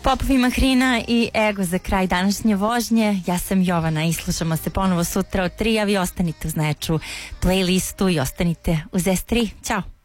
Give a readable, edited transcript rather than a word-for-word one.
Popovi Mahrina i Ego za kraj današnje vožnje. Ja sam Jovana i slušamo se ponovo sutra od 3, a vi ostanite uz najjaču playlistu i ostanite uz S3. Ćao!